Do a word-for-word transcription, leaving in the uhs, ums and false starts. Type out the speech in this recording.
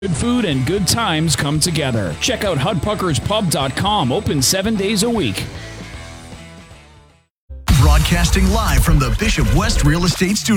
Good food and good times come together. Check out hud puckers pub dot com, open seven days a week. Broadcasting live from the Bishop West Real Estate Studio.